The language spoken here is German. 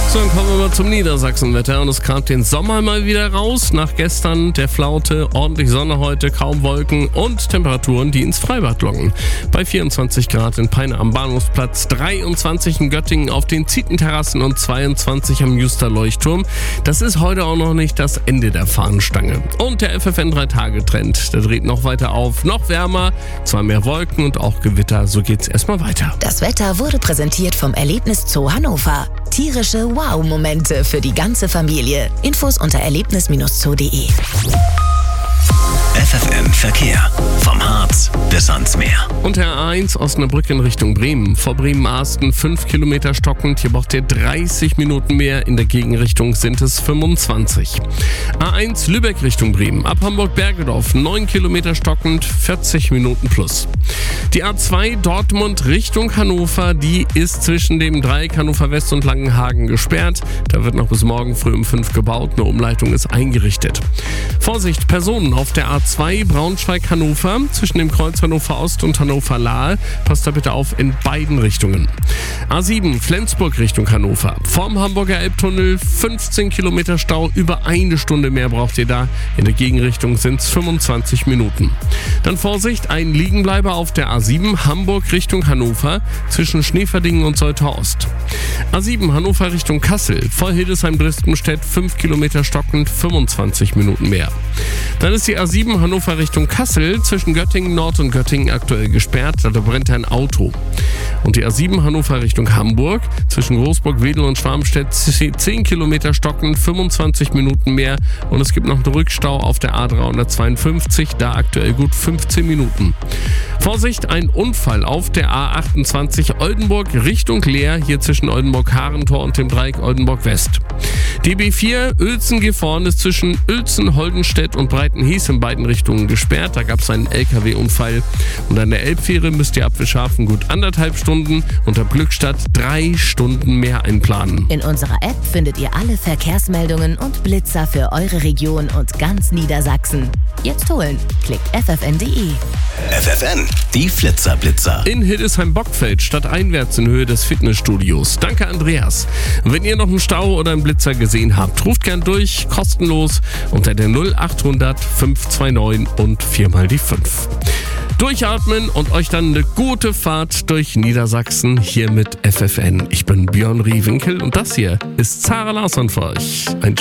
So, dann kommen wir mal zum Niedersachsenwetter und es kam den Sommer mal wieder raus. Nach gestern der Flaute, ordentlich Sonne heute, kaum Wolken und Temperaturen, die ins Freibad locken. Bei 24 Grad in Peine am Bahnhofsplatz, 23 in Göttingen auf den Zietenterrassen und 22 am Juster-Leuchtturm. Das ist heute auch noch nicht das Ende der Fahnenstange. Und der FFN 3-Tage-Trend, der dreht noch weiter auf, noch wärmer, zwar mehr Wolken und auch Gewitter, so geht's erstmal weiter. Das Wetter wurde präsentiert vom Erlebniszoo Hannover. Tierische Wow-Momente für die ganze Familie. Infos unter erlebnis-zoo.de. FFN Verkehr. Vom Harz bis ans Meer. Und der A1 Osnabrück in Richtung Bremen. Vor Bremen-Arsten 5 Kilometer stockend. Hier braucht ihr 30 Minuten mehr. In der Gegenrichtung sind es 25. A1 Lübeck Richtung Bremen. Ab Hamburg-Bergedorf 9 Kilometer stockend, 40 Minuten plus. Die A2 Dortmund Richtung Hannover, die ist zwischen dem Dreieck Hannover West und Langenhagen gesperrt. Da wird noch bis morgen früh um 5 gebaut. Eine Umleitung ist eingerichtet. Vorsicht, Personen auf der A2 Braunschweig-Hannover zwischen dem Kreuz Hannover Ost und Hannover-Lahl. Passt da bitte auf in beiden Richtungen. A7 Flensburg Richtung Hannover. Vorm Hamburger Elbtunnel 15 Kilometer Stau. Über eine Stunde mehr braucht ihr da. In der Gegenrichtung sind es 25 Minuten. Dann Vorsicht, ein Liegenbleiber auf der A7 Hamburg Richtung Hannover zwischen Schneeverdingen und Soltau Ost. A7 Hannover Richtung Kassel. Vor Hildesheim-Dresdenstedt 5 Kilometer stockend, 25 Minuten mehr. Dann ist die A7 Hannover Richtung Kassel zwischen Göttingen Nord und Göttingen aktuell gesperrt. Da brennt ein Auto. Und die A7 Hannover Richtung Hamburg zwischen Großburg, Wedel und Schwarmstedt 10 Kilometer stockend, 25 Minuten mehr. Und es gibt noch einen Rückstau auf der A352, da aktuell gut 15 Minuten. Vorsicht, ein Unfall auf der A28 Oldenburg Richtung Leer, hier zwischen Oldenburg-Harentor und dem Dreieck Oldenburg-West. Die B4 Uelzen-Gifhorn ist zwischen Uelzen, Holdenstedt und Breitenhies in beiden Richtungen gesperrt. Da gab es einen LKW-Unfall. Und an der Elbfähre müsst ihr ab Fischhafen gut 1,5 Stunden und ab Glückstadt 3 Stunden mehr einplanen. In unserer App findet ihr alle Verkehrsmeldungen und Blitzer für eure Region und ganz Niedersachsen. Jetzt holen. Klickt ffn.de. FFN, die Flitzer-Blitzer. In Hildesheim-Bockfeld stadteinwärts in Höhe des Fitnessstudios. Danke, Andreas. Wenn ihr noch einen Stau oder einen Blitzer gesehen habt, ruft gern durch, kostenlos unter der 0800 529 und 4 mal die 5. Durchatmen und euch dann eine gute Fahrt durch Niedersachsen hier mit FFN. Ich bin Björn Riewinkel und das hier ist Zara Larsson für euch. Ein